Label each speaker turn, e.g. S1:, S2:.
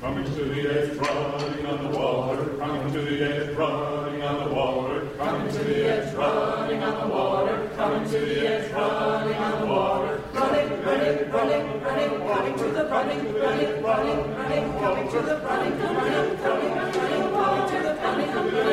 S1: Coming to the edge, running on the water. Coming to the edge, running on the water. Coming to the edge, running on the water. Coming to the edge, running on the water.
S2: Running, running, running, running, coming to the running, running, running, running, coming to the running, running, running, running, coming to the running, running.